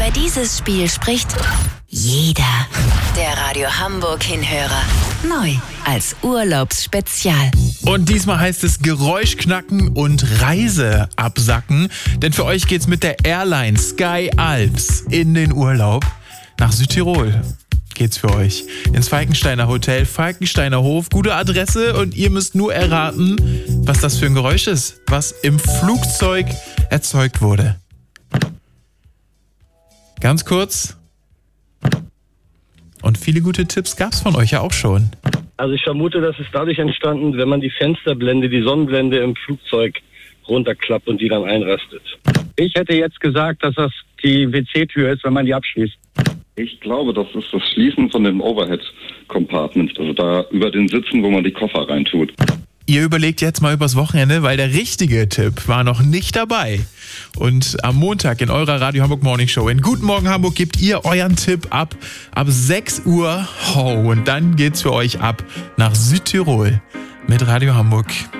Über dieses Spiel spricht jeder. Der Radio Hamburg Hinhörer. Neu als Urlaubsspezial. Und diesmal heißt es Geräuschknacken und Reise absacken. Denn für euch geht's mit der Airline Sky Alps in den Urlaub nach Südtirol. Geht's für euch ins Falkensteiner Hotel, Falkensteiner Hof, gute Adresse und ihr müsst nur erraten, was das für ein Geräusch ist, was im Flugzeug erzeugt wurde. Ganz kurz. Und viele gute Tipps gab's von euch ja auch schon. Also ich vermute, das ist dadurch entstanden, wenn man die Fensterblende, die Sonnenblende im Flugzeug runterklappt und die dann einrastet. Ich hätte jetzt gesagt, dass das die WC-Tür ist, wenn man die abschließt. Ich glaube, das ist das Schließen von dem Overhead-Compartment, also da über den Sitzen, wo man die Koffer reintut. Ihr überlegt jetzt mal übers Wochenende, weil der richtige Tipp war noch nicht dabei. Und am Montag in eurer Radio Hamburg Morning Show in Guten Morgen Hamburg gebt ihr euren Tipp ab 6 Uhr. Oh, und dann geht's für euch ab nach Südtirol mit Radio Hamburg.